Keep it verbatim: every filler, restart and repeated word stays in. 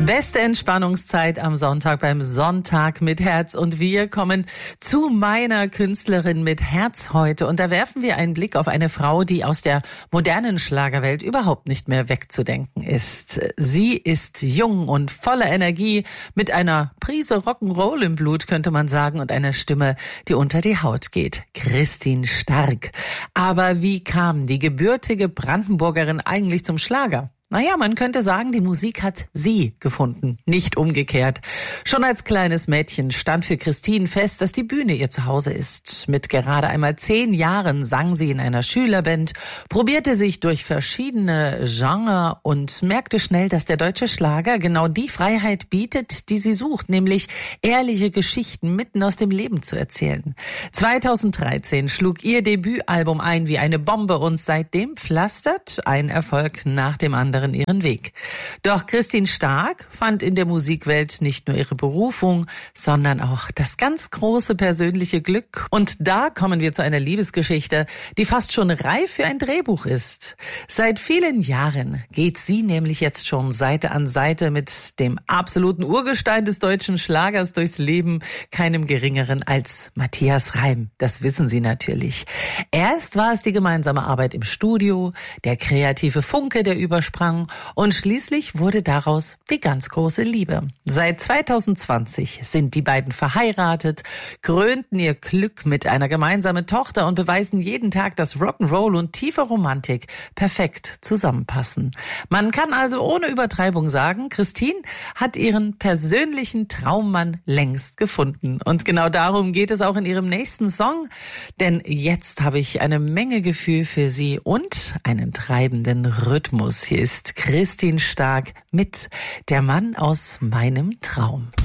Beste Entspannungszeit am Sonntag beim Sonntag mit Herz. Und wir kommen zu meiner Künstlerin mit Herz heute. Und da werfen wir einen Blick auf eine Frau, die aus der modernen Schlagerwelt überhaupt nicht mehr wegzudenken ist. Sie ist jung und voller Energie, mit einer Prise Rock'n'Roll im Blut, könnte man sagen, und einer Stimme, die unter die Haut geht. Christine Stark. Aber wie kam die gebürtige Brandenburgerin eigentlich zum Schlager? Naja, man könnte sagen, die Musik hat sie gefunden, nicht umgekehrt. Schon als kleines Mädchen stand für Christine fest, dass die Bühne ihr Zuhause ist. Mit gerade einmal zehn Jahren sang sie in einer Schülerband, probierte sich durch verschiedene Genres und merkte schnell, dass der deutsche Schlager genau die Freiheit bietet, die sie sucht, nämlich ehrliche Geschichten mitten aus dem Leben zu erzählen. zweitausenddreizehn schlug ihr Debütalbum ein wie eine Bombe und seitdem pflastert ein Erfolg nach dem anderen ihren Weg. Doch Christine Stark fand in der Musikwelt nicht nur ihre Berufung, sondern auch das ganz große persönliche Glück. Und da kommen wir zu einer Liebesgeschichte, die fast schon reif für ein Drehbuch ist. Seit vielen Jahren geht sie nämlich jetzt schon Seite an Seite mit dem absoluten Urgestein des deutschen Schlagers durchs Leben, keinem geringeren als Matthias Reim. Das wissen Sie natürlich. Erst war es die gemeinsame Arbeit im Studio, der kreative Funke, der übersprang, und schließlich wurde daraus die ganz große Liebe. Seit zweitausendzwanzig sind die beiden verheiratet, krönten ihr Glück mit einer gemeinsamen Tochter und beweisen jeden Tag, dass Rock'n'Roll und tiefe Romantik perfekt zusammenpassen. Man kann also ohne Übertreibung sagen, Christine hat ihren persönlichen Traummann längst gefunden. Und genau darum geht es auch in ihrem nächsten Song, denn jetzt habe ich eine Menge Gefühl für sie und einen treibenden Rhythmus. Hier ist Christine Stark mit Der Mann aus meinem Traum.